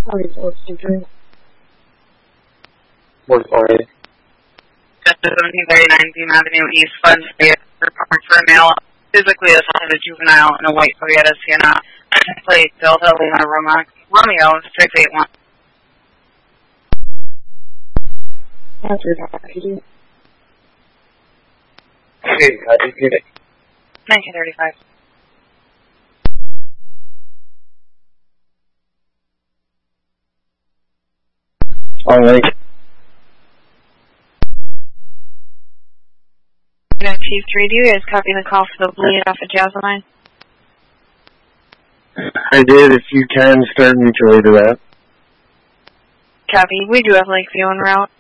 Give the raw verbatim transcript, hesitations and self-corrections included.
one forty. seventeen thirty-nine Beam Avenue East, Fund State, report for a male, physically assaulted a juvenile in a white Toyota Sienna, plate Delta Lima Roma, Romeo six eight one. Hey, how do you get it? nineteen thirty-five. All right. Chief three, do you guys copy the call for the bleed off of Jasmine? I did. If you can, start mutually to that. Copy. We do have Lakeview en route.